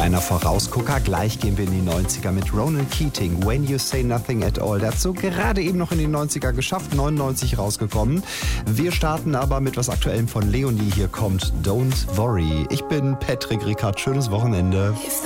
Einer Vorausgucker, gleich gehen wir in die 90er mit Ronan Keating, When You Say Nothing at All. Der hat so gerade eben noch in die 90er geschafft, 99 rausgekommen. Wir starten aber mit was Aktuellem von Leonie. Hier kommt Don't Worry. Ich bin Patrick Ricard, schönes Wochenende.